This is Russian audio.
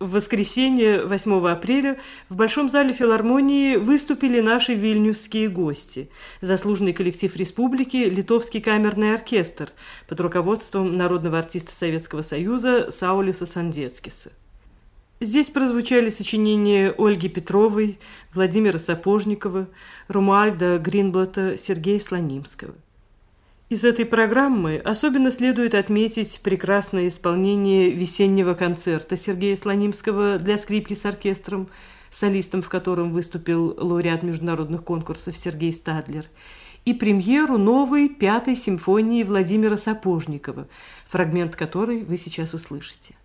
В воскресенье, 8 апреля, в Большом зале филармонии выступили наши вильнюсские гости. Заслуженный коллектив республики «Литовский камерный оркестр» под руководством народного артиста Советского Союза Саулиса Сандецкиса. Здесь прозвучали сочинения Ольги Петровой, Владимира Сапожникова, Румуальда Гринблата, Сергея Слонимского. Из этой программы особенно следует отметить прекрасное исполнение весеннего концерта Сергея Слонимского для скрипки с оркестром, солистом в котором выступил лауреат международных конкурсов Сергей Стадлер, и премьеру новой 5-й симфонии Владимира Сапожникова, фрагмент которой вы сейчас услышите.